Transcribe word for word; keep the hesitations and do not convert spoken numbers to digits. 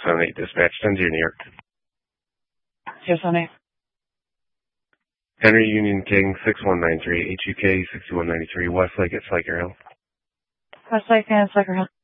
seven eight dispatch, ten zero New York. zero seven eight. Henry Union King six one nine three, H U K six one nine three, Westlake at Psycher Hill. Westlake and Psycher Hill.